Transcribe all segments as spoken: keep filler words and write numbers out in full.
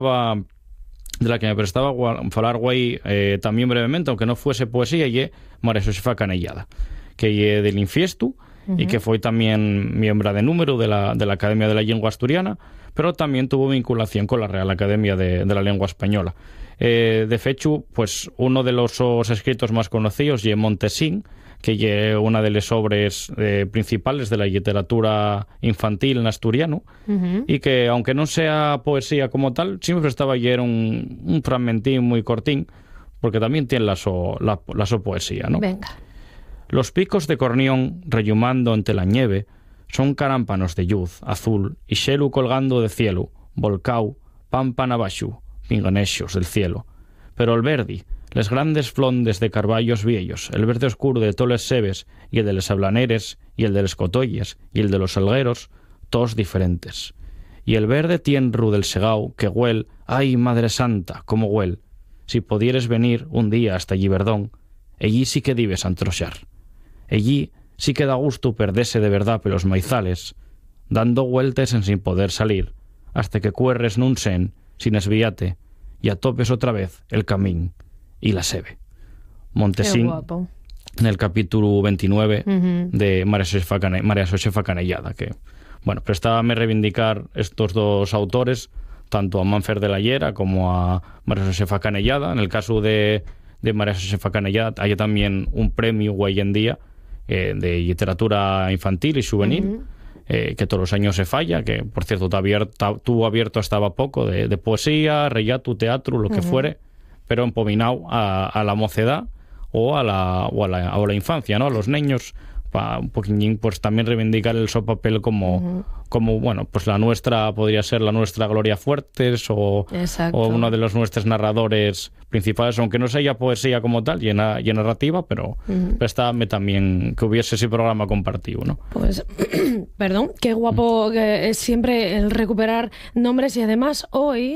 de la que me prestaba falar guay eh, también brevemente, aunque no fuese poesía, y María Josefa Canellada, que lle del Infiestu, uh-huh. y que fue también miembro de número de la, de la Academia de la Lengua Asturiana, pero también tuvo vinculación con la Real Academia de, de la Lengua Española. Eh, de hecho, pues uno de los, los escritos más conocidos es Montesín, que es una de las obras eh, principales de la literatura infantil en asturiano, uh-huh. y que, aunque no sea poesía como tal, siempre estaba ayer un, un fragmentín muy cortín, porque también tiene la so, la, la so poesía, ¿no? Venga. Los picos de Cornión, rellumando ante la nieve, son carámpanos de luz azul y xelu colgando de cielo, volcau, pampan abaixo, pinganexos del cielo. Pero el verdi, les grandes flondes de carballos viellos, el verde oscuro de toles sebes y el de les ablaneres y el de les cotoyes y el de los salgueros, todos diferentes. Y el verde tienru del segau que huel, ay, Madre Santa, cómo huel. Si pudieres venir un día hasta allí, Verdón, allí sí que dibes antroxar. Allí sí que da gusto perdese de verdad pelos maizales, dando vueltas en sin poder salir, hasta que cuerres nun sen, sin esvíate, y atopes otra vez el camín y la sebe. Montesín, en el capítulo veintinueve uh-huh. de María Josefa, Cane, María Josefa Canellada, que, bueno, prestábame reivindicar estos dos autores, tanto a Manfer de la Llera como a María Josefa Canellada. En el caso de, de María Josefa Canellada hay también un premio hoy en día eh, de literatura infantil y juvenil, uh-huh. eh, que todos los años se falla, que por cierto tuvo abierto, tuvo abierto hasta poco de, de poesía, rellato, teatro, lo que uh-huh. fuere, pero empominado a, a la mocedad o a la, o a la, o a la infancia, ¿no? A los niños, para un poquillín pues también reivindicar el su papel como, uh-huh. como, bueno, pues la nuestra, podría ser la nuestra Gloria Fuertes o, o uno de los nuestros narradores principales, aunque no sea poesía como tal y en, y en narrativa, pero uh-huh. prestábame también que hubiese ese programa compartido, ¿no? Pues, perdón, qué guapo uh-huh. que es siempre el recuperar nombres, y además hoy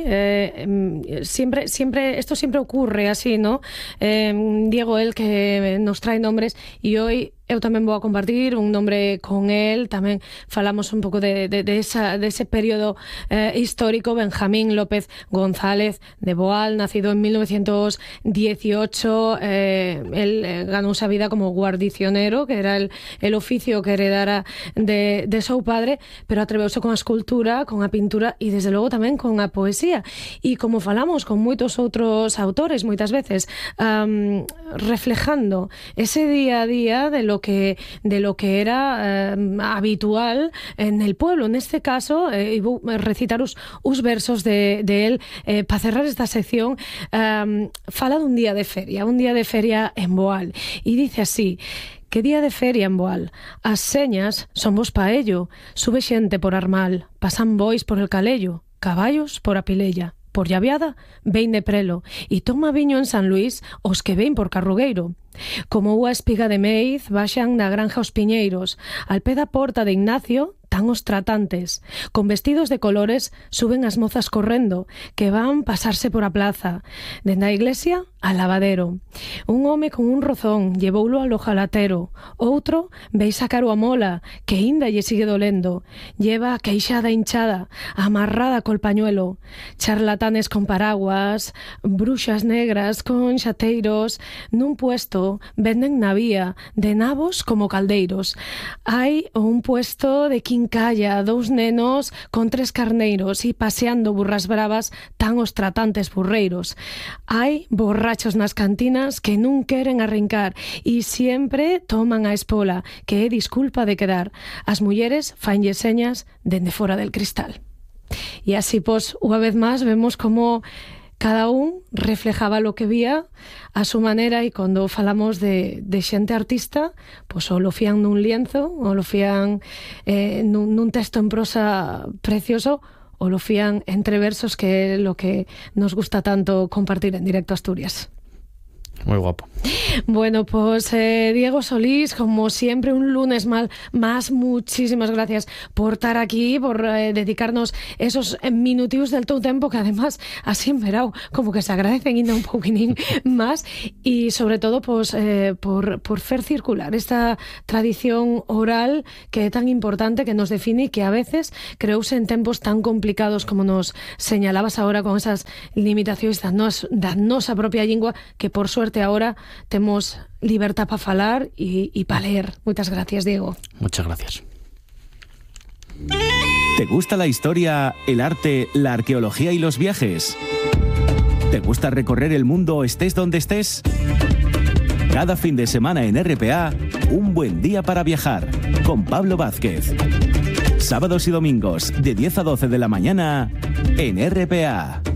eh, siempre, siempre, esto siempre ocurre así, ¿no? Eh, Diego, él que nos trae nombres, y hoy eu tamén vou a compartir un nombre con él. Tamén falamos un pouco de, de, de, esa, de ese período eh, histórico. Benjamín López González de Boal, nacido en mil novecientos dieciocho. Eh, él eh, ganó esa vida como guardicionero, que era el, el oficio que heredara de, de seu padre, pero atreveuse con a escultura, con a pintura e, desde logo, tamén con a poesía. E como falamos con moitos outros autores, moitas veces, um, reflejando ese día a día de lo que de lo que era eh, habitual en el pueblo. En este caso, eh, voy a recitar os, os versos de, de él eh, para cerrar esta sección. Eh, fala dun día de feria, un día de feria en Boal, e dice así: que día de feria en Boal, as señas son vos pa ello, sube xente por Armal, pasan bois por el Calello, caballos por a Pilella, por Llaviada vein de prelo, e toma viño en San Luís os que vein por Carrugueiro. Como unha espiga de meiz baixan da granja os piñeiros, al pé da porta de Ignacio tan os tratantes, con vestidos de colores suben as mozas correndo, que van pasarse por a plaza, dende a iglesia al lavadero. Un home con un rozón llevoulo al ojalatero, outro veis sacar o a mola, que inda lle sigue dolendo, lleva a queixada hinchada, amarrada col pañuelo, charlatanes con paraguas, bruxas negras con xateiros, nun puesto venden na vía, de nabos como caldeiros. Hai un puesto de quincalla, dous nenos con tres carneiros e paseando burras bravas tan os tratantes burreiros. Hai borrachos nas cantinas que non queren arrincar e sempre toman a espola, que é disculpa de quedar. As mulleres faenlle señas dende fora del cristal. E así, pues, unha vez máis, vemos como cada un reflejaba lo que vía a su manera, e cando falamos de, de xente artista, pues, o lo fían nun lienzo, o lo fían eh, nun, nun texto en prosa precioso, o lo fían entre versos, que é lo que nos gusta tanto compartir en Directo Asturias. Muy guapo. Bueno, pues eh, Diego Solís, como siempre, un lunes mal, más, muchísimas gracias por estar aquí, por eh, dedicarnos esos minutos del teu tempo, que además así en verano como que se agradecen ainda un poquitín más, y sobre todo pues eh, por, por hacer circular esta tradición oral que es tan importante, que nos define y que a veces creouse en tiempos tan complicados como nos señalabas ahora con esas limitaciones da nos, da nosa propia lingua, que por suerte ahora tenemos libertad para falar y, y para leer. Muchas gracias, Diego. Muchas gracias. ¿Te gusta la historia, el arte, la arqueología y los viajes? ¿Te gusta recorrer el mundo estés donde estés? Cada fin de semana en R P A, un buen día para viajar, con Pablo Vázquez. Sábados y domingos, de diez a doce de la mañana, en R P A.